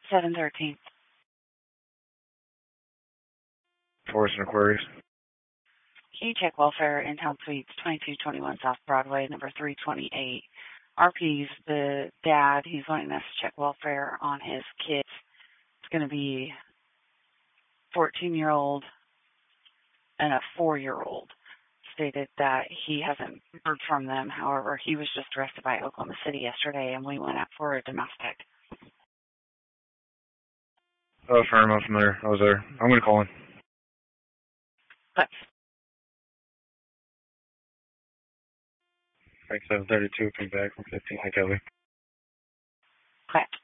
713. Forest and Aquarius. Can you check welfare in Town Suites, 2221 South Broadway, number 328. RP's the dad. He's wanting us to check welfare on his kids. It's going to be 14-year-old and a 4-year-old. Stated that he hasn't heard from them. However, he was just arrested by Oklahoma City yesterday, and we went out for a domestic. Oh, firm, I'm familiar. I was there. I'm going to call in. Thanks. Frank 732, came back from 15. Hi, Kelly. Okay.